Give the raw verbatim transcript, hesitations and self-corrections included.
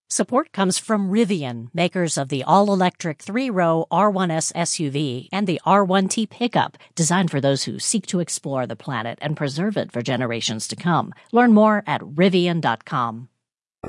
Support comes from Rivian, makers of the all-electric three-row R one S S U V and the R one T pickup, designed for those who seek to explore the planet and preserve it for generations to come. Learn more at rivian dot com.